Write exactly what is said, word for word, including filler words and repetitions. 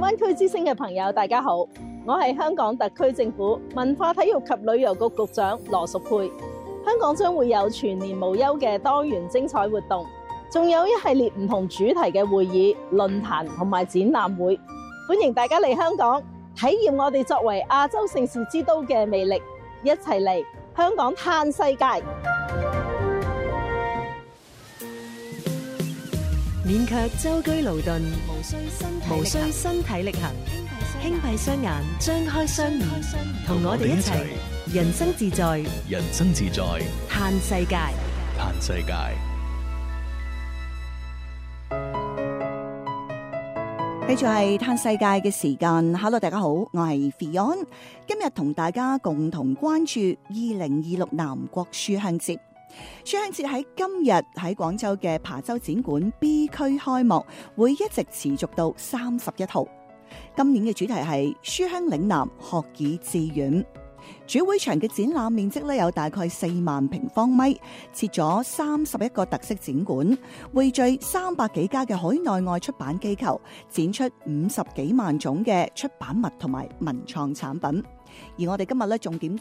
灣區之聲嘅朋友，大家好，我係香港特區政府文化體育及旅遊局局長羅淑佩。香港將會有全年無休嘅多元精彩活動，仲有一系列唔同主題嘅會議、論壇同埋展覽會，歡迎大家嚟香港體驗我哋作為亞洲盛事之都嘅魅力，一齊嚟香港嘆世界。 免卻舟車勞頓，無需身無需身體力行，輕閉雙眼，張開雙耳，同我哋一齊人生自在， 人生自在， 嘆世界， 嘆世界。 繼續係嘆世界嘅時間。Hello， 大家好，我係 Fion， 今日同大家共同關注二零二六南國書香節。書香節喺今日喺廣州嘅琶洲展館 B 區開幕，會一直持續到三十一號。今年嘅主題係書香嶺南，學以致遠。主會場嘅展覽面積咧有大概四萬平方米，設咗三十一個特色展館，匯聚三百幾家嘅海內外出版機構，展出五十幾萬種嘅出版物同埋文創產品。而我哋今日咧重點